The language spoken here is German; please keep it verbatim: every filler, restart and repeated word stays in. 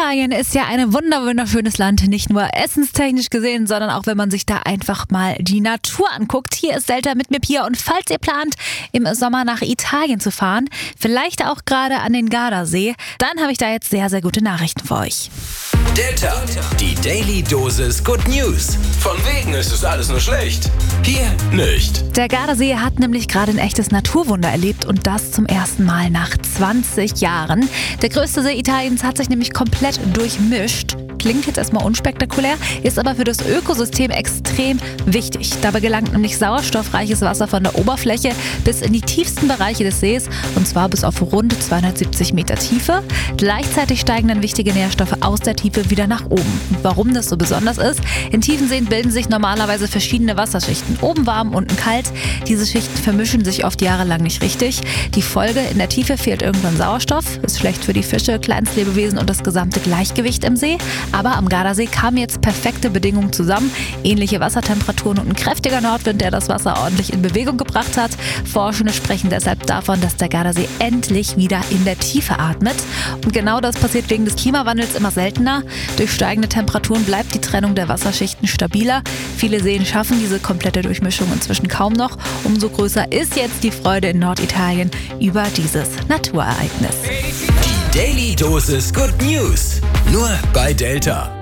Italien ist ja ein wunder wunderschönes Land, nicht nur essenstechnisch gesehen, sondern auch wenn man sich da einfach mal die Natur anguckt. Hier ist Delta mit mir, Pia, und falls ihr plant, im Sommer nach Italien zu fahren, vielleicht auch gerade an den Gardasee, dann habe ich da jetzt sehr, sehr gute Nachrichten für euch. Delta, die Daily Dosis Good News. Von wegen ist es alles nur schlecht. Hier nicht. Der Gardasee hat nämlich gerade ein echtes Naturwunder erlebt und das zum ersten Mal nach zwanzig Jahren. Der größte See Italiens hat sich nämlich komplett durchmischt. Klingt jetzt erstmal unspektakulär, ist aber für das Ökosystem extrem wichtig. Dabei gelangt nämlich sauerstoffreiches Wasser von der Oberfläche bis in die tiefsten Bereiche des Sees, und zwar bis auf rund zweihundertsiebzig Meter Tiefe. Gleichzeitig steigen dann wichtige Nährstoffe aus der Tiefe wieder nach oben. Und warum das so besonders ist? In tiefen Seen bilden sich normalerweise verschiedene Wasserschichten. Oben warm, unten kalt. Diese Schichten vermischen sich oft jahrelang nicht richtig. Die Folge: in der Tiefe fehlt irgendwann Sauerstoff, ist schlecht für die Fische, Kleinstlebewesen und das gesamte Gleichgewicht im See. Aber am Gardasee kamen jetzt perfekte Bedingungen zusammen. Ähnliche Wassertemperaturen und ein kräftiger Nordwind, der das Wasser ordentlich in Bewegung gebracht hat. Forschende sprechen deshalb davon, dass der Gardasee endlich wieder in der Tiefe atmet. Und genau das passiert wegen des Klimawandels immer seltener. Durch steigende Temperaturen bleibt die Trennung der Wasserschichten stabiler. Viele Seen schaffen diese komplette Durchmischung inzwischen kaum noch. Umso größer ist jetzt die Freude in Norditalien über dieses Naturereignis. Die Daily Dosis Good News. Nur bei Delta.